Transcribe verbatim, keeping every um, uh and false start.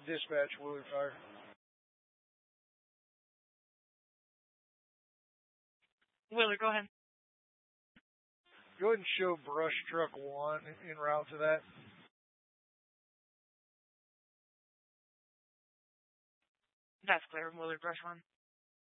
Dispatch, Willard Fire. Willard, go ahead. Go ahead and show brush truck one en route to that. That's clear, Willard, brush one.